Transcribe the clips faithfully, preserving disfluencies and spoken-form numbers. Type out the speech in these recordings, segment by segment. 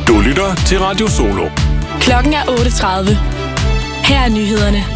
Du lytter til Radio Solo. Klokken er otte tredive. Her er nyhederne.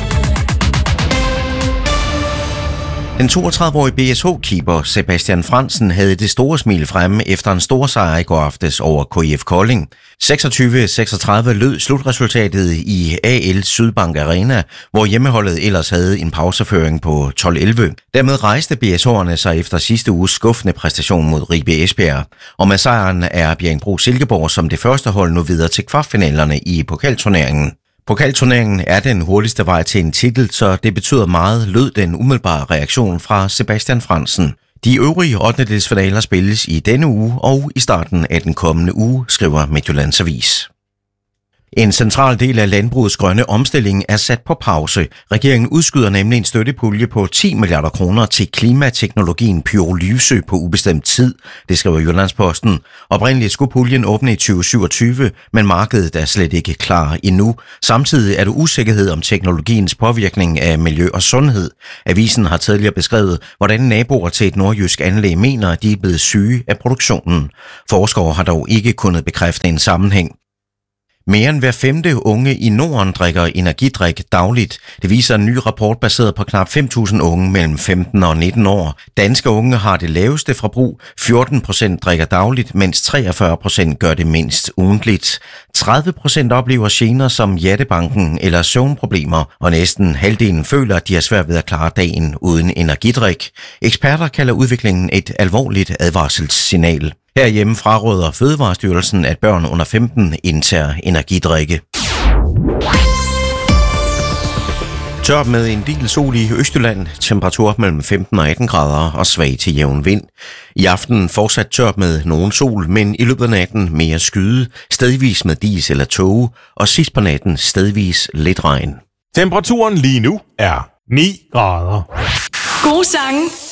Den toogtredive-årige B S H-keeper Sebastian Frandsen havde det store smil fremme efter en stor sejr i går aftes over K I F Kolding. seksogtyve seksogtredive lød slutresultatet i A L Sydbank Arena, hvor hjemmeholdet ellers havde en pauseføring på tolv elleve. Dermed rejste B S H'erne sig efter sidste uges skuffende præstation mod Ribe Esbjerg. Og med sejren er Bjerringbro Silkeborg som det første hold nu videre til kvartfinalerne i pokalturneringen. Pokalturneringen er den hurtigste vej til en titel, så det betyder meget, lød den umiddelbare reaktion fra Sebastian Frandsen. De øvrige ottendedelsfinaler spilles i denne uge og i starten af den kommende uge, skriver Midtjyllands Avis. En central del af landbrugets grønne omstilling er sat på pause. Regeringen udskyder nemlig en støttepulje på ti milliarder kroner til klimateknologien pyrolyse på ubestemt tid, det skriver Jyllandsposten. Oprindeligt skulle puljen åbne i tyve syvogtyve, men markedet er slet ikke klar endnu. Samtidig er der usikkerhed om teknologiens påvirkning af miljø og sundhed. Avisen har tidligere beskrevet, hvordan naboer til et nordjysk anlæg mener, at de er blevet syge af produktionen. Forskere har dog ikke kunnet bekræfte en sammenhæng. Mere end hver femte unge i Norden drikker energidrik dagligt. Det viser en ny rapport baseret på knap fem tusind unge mellem femten og nitten år. Danske unge har det laveste forbrug. fjorten procent drikker dagligt, mens treogfyrre procent gør det mindst ugentligt. tredive procent oplever gener som hjertebanken eller søvnproblemer, og næsten halvdelen føler, at de har svært ved at klare dagen uden energidrik. Eksperter kalder udviklingen et alvorligt advarselssignal. Herhjemme fraråder Fødevarestyrelsen, at børn under femten indtager energidrikke. Tørt med en del sol i Østjylland, temperatur mellem femten og atten grader og svag til jævn vind. I aften fortsat tørt med nogen sol, men i løbet af natten mere skyde, stedvis med dis eller tåge, og sidst på natten stedvis lidt regn. Temperaturen lige nu er ni grader. Gode sange